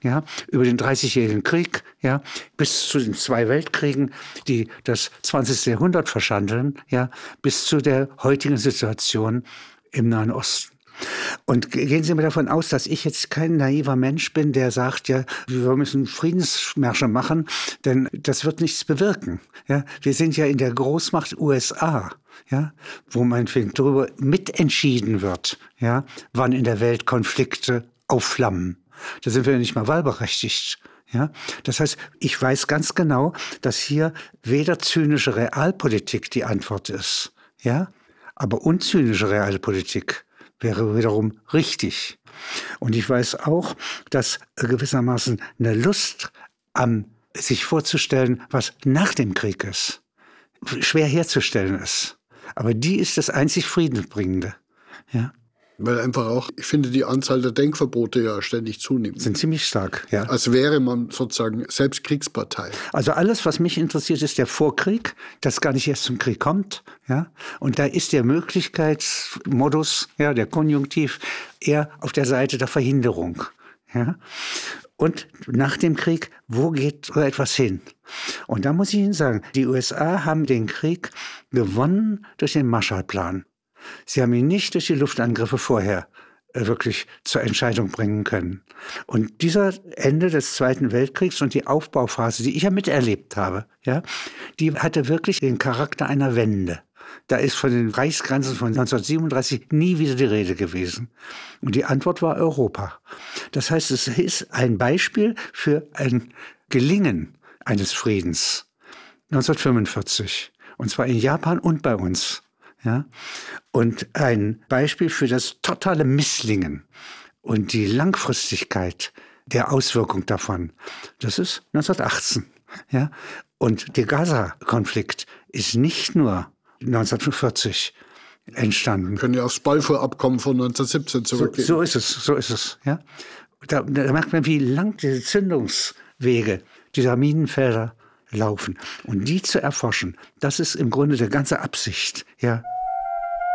ja, über den 30-jährigen Krieg, ja, bis zu den 2 Weltkriegen, die das 20. Jahrhundert verschandeln, ja, bis zu der heutigen Situation im Nahen Osten. Und gehen Sie mal davon aus, dass ich jetzt kein naiver Mensch bin, der sagt, ja, wir müssen Friedensmärsche machen, denn das wird nichts bewirken. Ja, wir sind ja in der Großmacht USA, ja, wo meinetwegen darüber mitentschieden wird, ja, wann in der Welt Konflikte aufflammen. Da sind wir nicht mal wahlberechtigt. Ja, das heißt, ich weiß ganz genau, dass hier weder zynische Realpolitik die Antwort ist, ja, aber unzynische Realpolitik wäre wiederum richtig. Und ich weiß auch, dass gewissermaßen eine Lust am sich vorzustellen, was nach dem Krieg ist, schwer herzustellen ist. Aber die ist das einzig Friedensbringende. Ja. Weil einfach auch, ich finde, die Anzahl der Denkverbote ja ständig zunimmt. Sind ziemlich stark, ja. Als wäre man sozusagen selbst Kriegspartei. Also alles, was mich interessiert, ist der Vorkrieg, das gar nicht erst zum Krieg kommt, ja. Und da ist der Möglichkeitsmodus, ja, der Konjunktiv, eher auf der Seite der Verhinderung, ja. Und nach dem Krieg, wo geht so etwas hin? Und da muss ich Ihnen sagen, die USA haben den Krieg gewonnen durch den Marshallplan. Sie haben ihn nicht durch die Luftangriffe vorher wirklich zur Entscheidung bringen können. Und dieser Ende des Zweiten Weltkriegs und die Aufbauphase, die ich ja miterlebt habe, ja, die hatte wirklich den Charakter einer Wende. Da ist von den Reichsgrenzen von 1937 nie wieder die Rede gewesen. Und die Antwort war Europa. Das heißt, es ist ein Beispiel für ein Gelingen eines Friedens. 1945. Und zwar in Japan und bei uns. Ja, und ein Beispiel für das totale Misslingen und die Langfristigkeit der Auswirkung davon, das ist 1918. Ja, und der Gaza-Konflikt ist nicht nur 1940 entstanden. Wir können ja aufs Balfour-Abkommen von 1917 zurückgehen. So ist es. Ja. Da merkt man, wie lang diese Zündungswege dieser Minenfelder laufen. Und die zu erforschen, das ist im Grunde die ganze Absicht, ja,